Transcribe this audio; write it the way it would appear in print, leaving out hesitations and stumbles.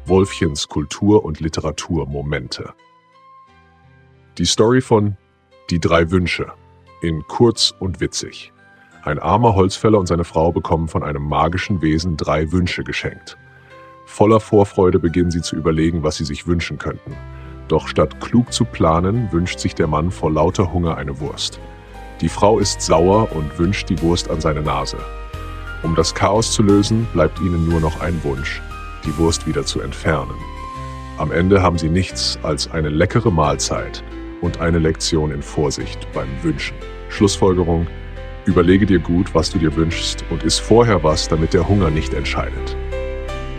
Wolfchens Kultur- und Literaturmomente. Die Story von Die 3 Wünsche in kurz und witzig. Ein armer Holzfäller und seine Frau bekommen von einem magischen Wesen 3 Wünsche geschenkt. Voller Vorfreude beginnen sie zu überlegen, was sie sich wünschen könnten. Doch statt klug zu planen, wünscht sich der Mann vor lauter Hunger eine Wurst. Die Frau ist sauer und wünscht die Wurst an seine Nase. Um das Chaos zu lösen, bleibt ihnen nur noch ein Wunsch, die Wurst wieder zu entfernen. Am Ende haben sie nichts als eine leckere Mahlzeit und eine Lektion in Vorsicht beim Wünschen. Schlussfolgerung: Überlege dir gut, was du dir wünschst und iss vorher was, damit der Hunger nicht entscheidet.